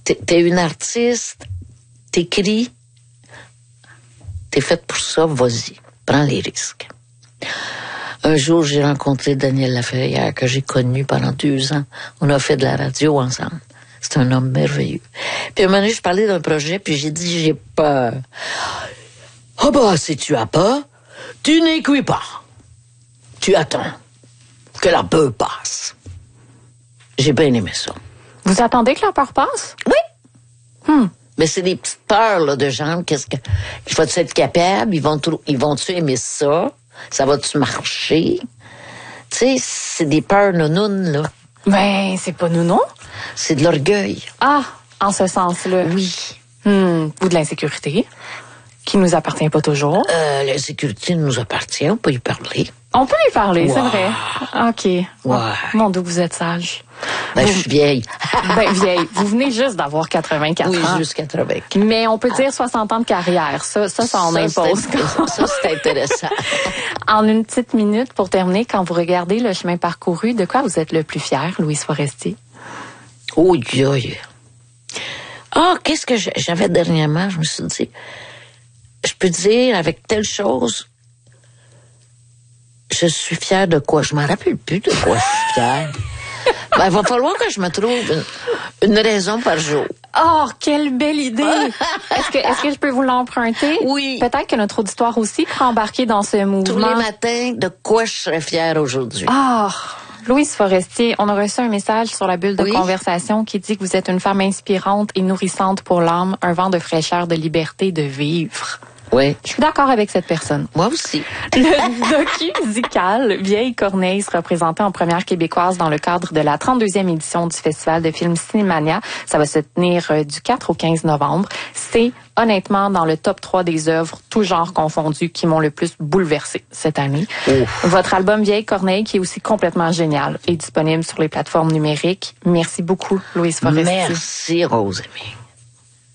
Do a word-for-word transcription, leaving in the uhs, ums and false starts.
t'es, t'es une artiste, t'écris, t'es faite pour ça, vas-y, prends les risques. Un jour, j'ai rencontré Daniel Laferrière, que j'ai connu pendant deux ans. On a fait de la radio ensemble. C'est un homme merveilleux. Puis à un moment donné, je parlais d'un projet, puis j'ai dit, j'ai peur. Ah bah, si tu as peur, tu n'écris pas. Tu attends que la peur passe. J'ai bien aimé ça. Vous attendez que la peur passe? Oui. Hmm. Mais c'est des petites peurs, là, de genre, qu'est-ce que, il faut-tu être capable? Ils vont, ils vont-tu aimer ça? Ça va-tu marcher? Tu sais, c'est des peurs nounounes, là. Ben, c'est pas nous, non? C'est de l'orgueil. Ah, en ce sens-là. Oui. Hmm. Ou de l'insécurité, qui nous appartient pas toujours. Euh, l'insécurité nous appartient, on peut y parler. On peut y parler, Wow. c'est vrai. OK. Ouais. Mon Dieu, vous êtes sage. Ben, vous, je suis vieille. ben, vieille. Vous venez juste d'avoir quatre-vingt-quatre oui, ans. juste quatre-vingts. Mais on peut dire soixante ans de carrière. Ça, ça, ça en Ça, impose. c'est, ça, c'est intéressant. En une petite minute, pour terminer, quand vous regardez le chemin parcouru, de quoi vous êtes le plus fier, Louise Forestier? Oh, oui. Ah, qu'est-ce que j'avais dernièrement? Je me suis dit, je peux dire avec telle chose, je suis fière de quoi? Je m'en rappelle plus de quoi je suis fière. Ben, il va falloir que je me trouve une, une raison par jour. Oh, quelle belle idée! Est-ce que, est-ce que je peux vous l'emprunter? Oui. Peut-être que notre auditoire aussi pourra embarquer dans ce mouvement. Tous les matins, de quoi je serais fière aujourd'hui? Ah! Louise Forestier, on a reçu un message sur la bulle de oui? conversation qui dit que vous êtes une femme inspirante et nourrissante pour l'âme, un vent de fraîcheur, de liberté, de vivre. Oui. Je suis d'accord avec cette personne. Moi aussi. Le docu-musical Vieille Corneille sera présenté en première québécoise dans le cadre de la trente-deuxième édition du Festival de films Cinémania. Ça va se tenir euh, du quatre au quinze novembre. C'est honnêtement dans le top trois des œuvres, tous genres confondus, qui m'ont le plus bouleversé cette année. Ouf. Votre album Vieille Corneille, qui est aussi complètement génial, est disponible sur les plateformes numériques. Merci beaucoup, Louise Forestier. Merci, Rose-Aimée.